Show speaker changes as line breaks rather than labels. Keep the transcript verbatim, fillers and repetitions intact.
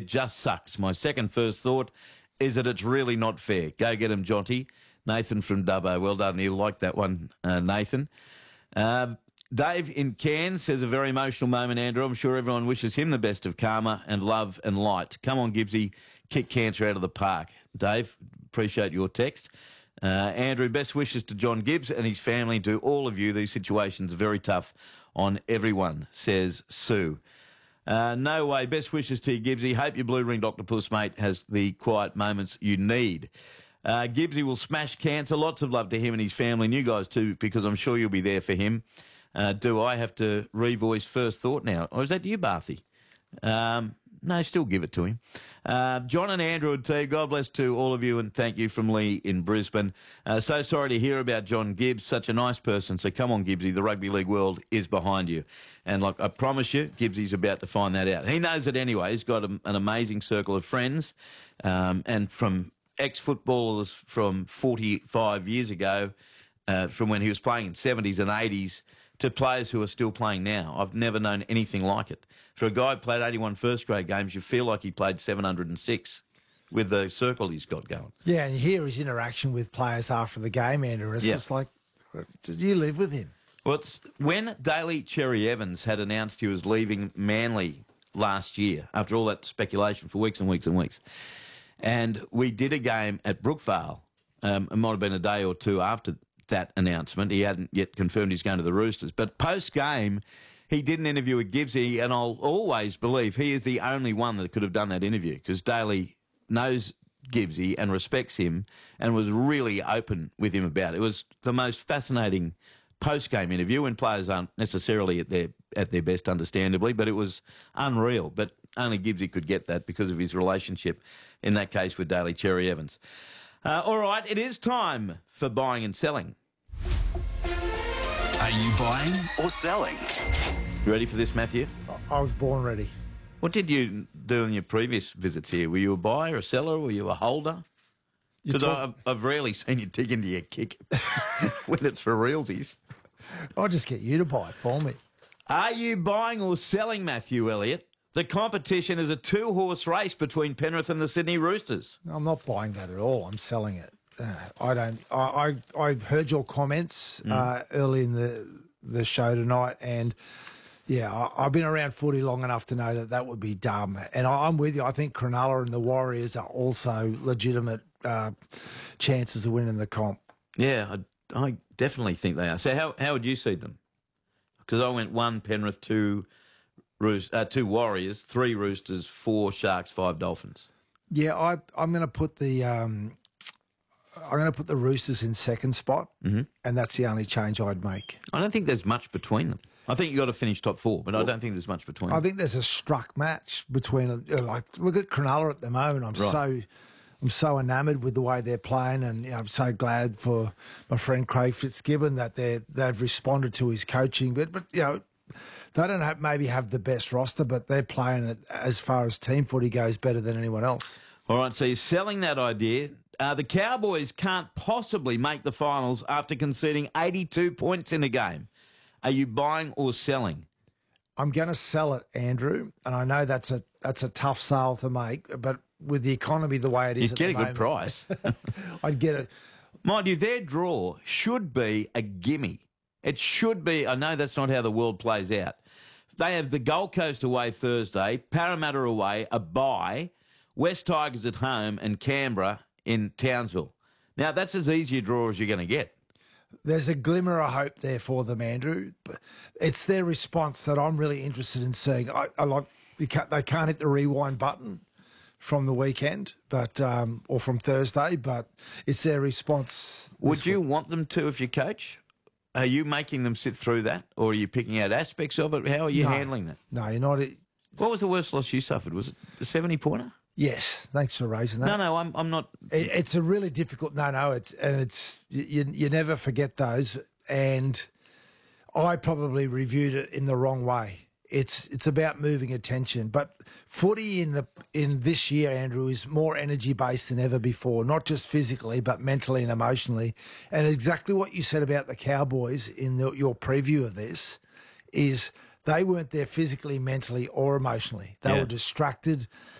just sucks. My second first thought is that it's really not fair. Go get him, Jonty. Nathan from Dubbo. Well done. You like that one, uh, Nathan. Uh, Dave in Cairns says a very emotional moment, Andrew. I'm sure everyone wishes him the best of karma and love and light. Come on, Gibbsy. Kick cancer out of the park. Dave, appreciate your text. Uh, Andrew, best wishes to John Gibbs and his family, to all of you. These situations are very tough on everyone, says Sue. Uh, no way. Best wishes to you, Gibbsy. Hope your blue ringed octopus mate has the quiet moments you need. Uh, Gibbsy will smash cancer. Lots of love to him and his family, and you guys too, because I'm sure you'll be there for him. Uh, do I have to revoice first thought now? Or is that you, Barthy? Um, no, still give it to him. Uh, John and Andrew would say, God bless to all of you, and thank you from Lee in Brisbane. Uh, so sorry to hear about John Gibbs, such a nice person. So come on, Gibbsy, the rugby league world is behind you. And like I promise you, Gibbsy's about to find that out. He knows it anyway. He's got a, an amazing circle of friends, um, and from ex-footballers from forty-five years ago, uh, from when he was playing in seventies and eighties, to players who are still playing now. I've never known anything like it. For a guy who played eighty-one first-grade games, you feel like he played seven hundred six with the circle he's got going.
Yeah, and you hear his interaction with players after the game, Andrew. It's
yeah.
just like, did you live with him?
Well, it's, when Daly Cherry Evans had announced he was leaving Manly last year, after all that speculation for weeks and weeks and weeks, and we did a game at Brookvale. Um, it might have been a day or two after that announcement. He hadn't yet confirmed he's going to the Roosters. But post-game, he did an interview with Gibbsy, and I'll always believe he is the only one that could have done that interview, because Daly knows Gibbsy and respects him and was really open with him about it. It was the most fascinating post-game interview, when players aren't necessarily at their at their best, understandably, but it was unreal. But only Gibbsy could get that because of his relationship, in that case, with Daly Cherry Evans. Uh, all right, it is time for buying and selling.
Are you buying or selling?
You ready for this, Matthew?
I was born ready.
What did you do in your previous visits here? Were you a buyer, a seller, were you a holder? Because talk- I've, I've rarely seen you dig into your kick when it's for realsies.
I'll just get you to buy it for me.
Are you buying or selling, Matthew Elliott? The competition is a two-horse race between Penrith and the Sydney Roosters.
I'm not buying that at all. I'm selling it. Uh, I don't. I, I I heard your comments mm. uh, early in the the show tonight, and yeah, I, I've been around footy long enough to know that that would be dumb. And I, I'm with you. I think Cronulla and the Warriors are also legitimate uh, chances of winning the comp.
Yeah, I, I definitely think they are. So how how would you see them? Because I went one Penrith, two Roos, uh, two Warriors, three Roosters, four Sharks, five Dolphins.
Yeah, I I'm going to put the. Um, I'm going to put the Roosters in second spot, mm-hmm. and that's the only change I'd make.
I don't think there's much between them. I think you've got to finish top four, but well, I don't think there's much between
I
them.
think there's a struck match between, you know, like, look at Cronulla at the moment. I'm right. so I'm so enamoured with the way they're playing, and you know, I'm so glad for my friend Craig Fitzgibbon that they they've responded to his coaching. But, but you know, they don't have, maybe have the best roster, but they're playing it, as far as team footy goes, better than anyone else.
All right, so you're selling that idea. Uh, the Cowboys can't possibly make the finals after conceding eighty-two points in a game. Are you buying or selling?
I'm going to sell it, Andrew, and I know that's a that's a tough sale to make, but with the economy the way it is,
you get
at the
a
moment,
good price.
I'd get it.
Mind you, their draw should be a gimme. It should be. I know that's not how the world plays out. They have the Gold Coast away Thursday, Parramatta away, a bye, West Tigers at home, and Canberra in Townsville. Now, that's as easy a draw as you're going to get.
There's a glimmer of hope there for them, Andrew. But it's their response that I'm really interested in seeing. I, I like they can't, they can't hit the rewind button from the weekend, but um, or from Thursday, but it's their response.
Would you want them to if you coach? Are you making them sit through that, or are you picking out aspects of it? How are you
no,
handling that?
No, you're not.
What was the worst loss you suffered? Was it the seventy-pointer?
Yes, thanks for raising that.
No, no, I'm, I'm not.
It, it's a really difficult. No, no, it's and it's you. You never forget those, and I probably reviewed it in the wrong way. It's it's about moving attention, but footy in the in this year, Andrew, is more energy based than ever before. Not just physically, but mentally and emotionally. And exactly what you said about the Cowboys in the, your preview of this is they weren't there physically, mentally, or emotionally. They
yeah.
were distracted.